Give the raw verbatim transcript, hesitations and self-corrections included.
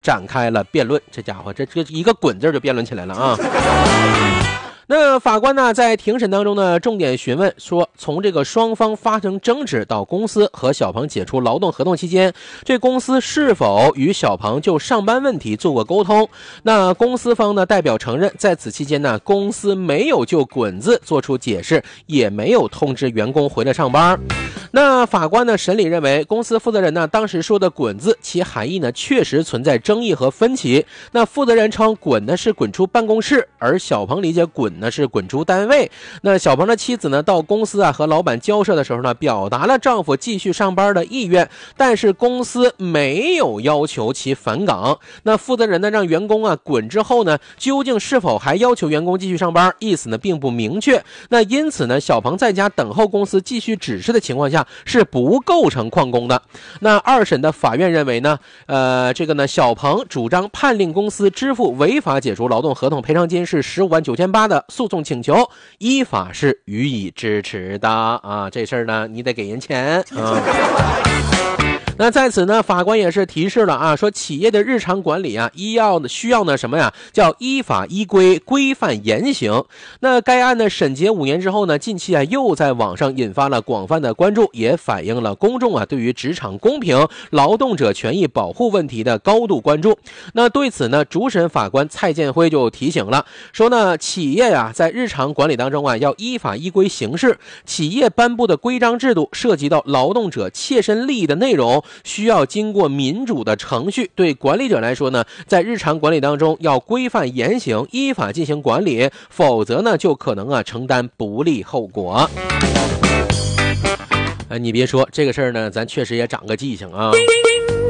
展开了辩论。这家伙这这一个滚字就辩论起来了啊。那法官呢，在庭审当中呢，重点询问说，从这个双方发生争执到公司和小鹏解除劳动合同期间，这公司是否与小鹏就上班问题做过沟通？那公司方呢，代表承认，在此期间呢，公司没有就滚字做出解释，也没有通知员工回来上班。那法官呢，审理认为，公司负责人呢，当时说的滚字，其含义呢，确实存在争议和分歧。那负责人称滚呢是滚出办公室，而小鹏理解滚那是滚出单位。那小鹏的妻子呢，到公司啊和老板交涉的时候呢，表达了丈夫继续上班的意愿，但是公司没有要求其返岗。那负责人呢，让员工啊滚之后呢，究竟是否还要求员工继续上班，意思呢并不明确。那因此呢，小鹏在家等候公司继续指示的情况下是不构成旷工的。那二审的法院认为呢，呃，这个呢，小鹏主张判令公司支付违法解除劳动合同赔偿金是十五万九千八的诉讼请求，依法是予以支持的啊。这事儿呢，你得给人钱啊。那在此呢，法官也是提示了啊，说企业的日常管理啊，依要的需要呢什么呀，叫依法依规规范严行。那该案呢审结五年之后呢，近期啊又在网上引发了广泛的关注，也反映了公众啊对于职场公平、劳动者权益保护问题的高度关注。那对此呢，主审法官蔡建辉就提醒了，说呢，企业呀、啊、在日常管理当中啊要依法依规行事，企业颁布的规章制度涉及到劳动者切身利益的内容，需要经过民主的程序。对管理者来说呢，在日常管理当中要规范严行，依法进行管理，否则呢就可能啊承担不利后果。呃，你别说这个事儿呢，咱确实也长个记性啊。